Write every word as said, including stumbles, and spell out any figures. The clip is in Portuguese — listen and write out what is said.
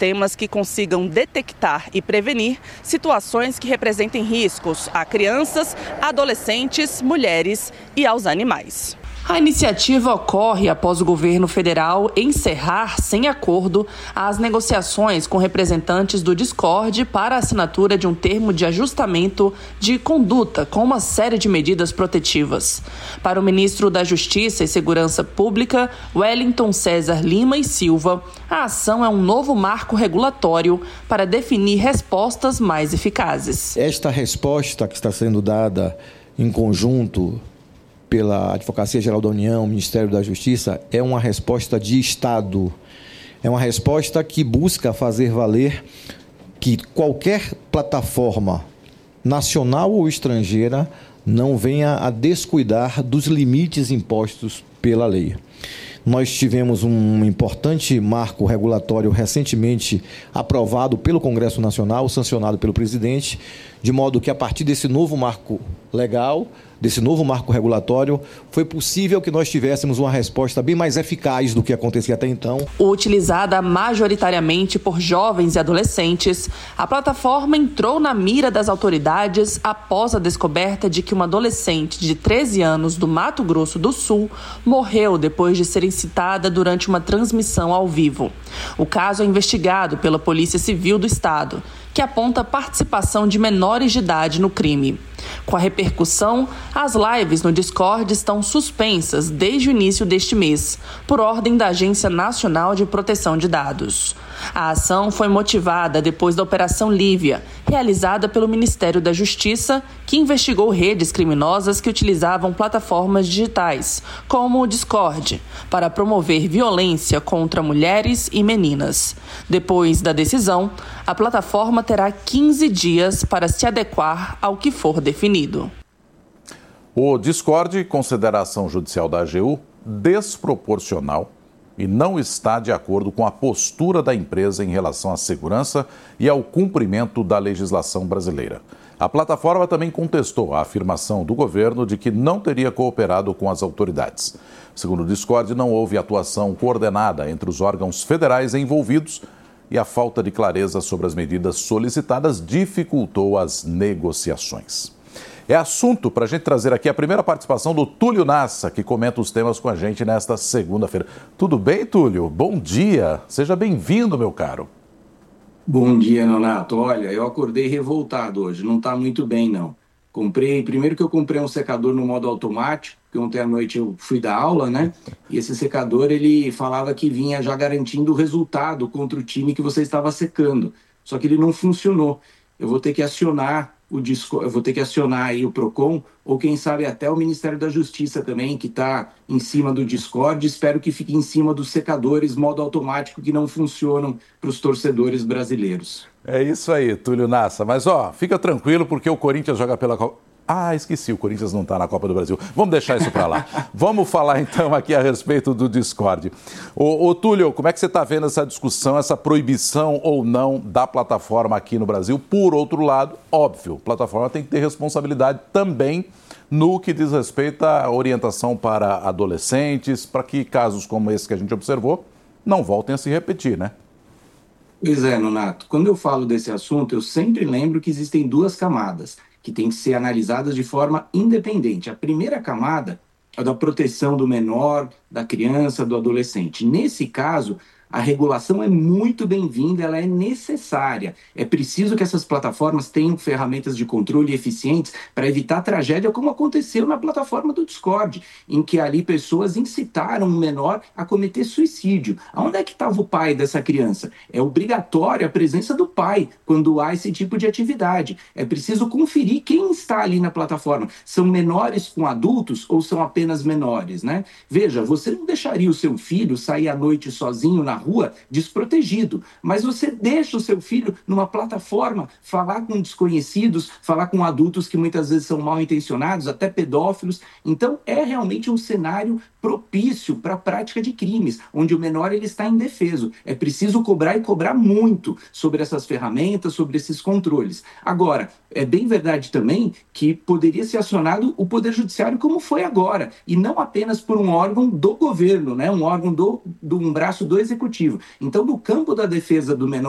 sistemas que consigam detectar e prevenir situações que representem riscos a crianças, adolescentes, mulheres e aos animais. A iniciativa ocorre após o governo federal encerrar, sem acordo, as negociações com representantes do Discord para a assinatura de um termo de ajustamento de conduta com uma série de medidas protetivas. Para o ministro da Justiça e Segurança Pública, Wellington César Lima e Silva, a ação é um novo marco regulatório para definir respostas mais eficazes. Esta resposta que está sendo dada em conjunto pela Advocacia Geral da União, Ministério da Justiça, é uma resposta de Estado. É uma resposta que busca fazer valer que qualquer plataforma nacional ou estrangeira não venha a descuidar dos limites impostos pela lei. Nós tivemos um importante marco regulatório recentemente aprovado pelo Congresso Nacional, sancionado pelo presidente, de modo que, a partir desse novo marco legal, desse novo marco regulatório, foi possível que nós tivéssemos uma resposta bem mais eficaz do que acontecia até então. Utilizada majoritariamente por jovens e adolescentes, a plataforma entrou na mira das autoridades após a descoberta de que uma adolescente de treze anos do Mato Grosso do Sul morreu depois de ser incitada durante uma transmissão ao vivo. O caso é investigado pela Polícia Civil do Estado, que aponta a participação de menores de idade no crime. Com a repercussão, as lives no Discord estão suspensas desde o início deste mês, por ordem da Agência Nacional de Proteção de Dados. A ação foi motivada depois da Operação Lívia, realizada pelo Ministério da Justiça, que investigou redes criminosas que utilizavam plataformas digitais, como o Discord, para promover violência contra mulheres e meninas. Depois da decisão, a plataforma terá quinze dias para se adequar ao que for definido. O Discord considera a ação judicial da A G U desproporcional e não está de acordo com a postura da empresa em relação à segurança e ao cumprimento da legislação brasileira. A plataforma também contestou a afirmação do governo de que não teria cooperado com as autoridades. Segundo o Discord, não houve atuação coordenada entre os órgãos federais envolvidos e a falta de clareza sobre as medidas solicitadas dificultou as negociações. É assunto para a gente trazer aqui a primeira participação do Túlio Nassa, que comenta os temas com a gente nesta segunda-feira. Tudo bem, Túlio? Bom dia. Seja bem-vindo, meu caro. Bom dia, Nonato. Olha, eu acordei revoltado hoje. Não está muito bem, não. Comprei, primeiro que eu comprei um secador no modo automático, porque ontem à noite eu fui dar aula, né? E esse secador, ele falava que vinha já garantindo o resultado contra o time que você estava secando. Só que ele não funcionou. Eu vou ter que acionar o Discord, eu vou ter que acionar aí o Procon, ou quem sabe até o Ministério da Justiça também, que está em cima do Discord. Espero que fique em cima dos secadores modo automático que não funcionam para os torcedores brasileiros. É isso aí, Túlio Nassa. Mas, ó, fica tranquilo, porque o Corinthians joga pela Copa... Ah, esqueci, o Corinthians não está na Copa do Brasil. Vamos deixar isso para lá. Vamos falar, então, aqui a respeito do Discord. Ô, ô Túlio, como é que você está vendo essa discussão, essa proibição ou não da plataforma aqui no Brasil? Por outro lado, óbvio, a plataforma tem que ter responsabilidade também no que diz respeito à orientação para adolescentes, para que casos como esse que a gente observou não voltem a se repetir, né? Pois é, Nonato. Quando eu falo desse assunto, eu sempre lembro que existem duas camadas que têm que ser analisadas de forma independente. A primeira camada é da proteção do menor, da criança, do adolescente. Nesse caso, a regulação é muito bem-vinda, ela é necessária. É preciso que essas plataformas tenham ferramentas de controle eficientes para evitar tragédia, como aconteceu na plataforma do Discord, em que ali pessoas incitaram o menor a cometer suicídio. Aonde é que estava o pai dessa criança? É obrigatória a presença do pai quando há esse tipo de atividade. É preciso conferir quem está ali na plataforma. São menores com adultos ou são apenas menores, né? Veja, você não deixaria o seu filho sair à noite sozinho na rua desprotegido, mas você deixa o seu filho numa plataforma falar com desconhecidos, falar com adultos que muitas vezes são mal intencionados, até pedófilos. Então é realmente um cenário propício para a prática de crimes, onde o menor ele está indefeso. É preciso cobrar e cobrar muito sobre essas ferramentas, sobre esses controles. Agora, é bem verdade também que poderia ser acionado o Poder Judiciário como foi agora, e não apenas por um órgão do governo, né? Um órgão do, do um braço do Executivo. Então, no campo da defesa do menor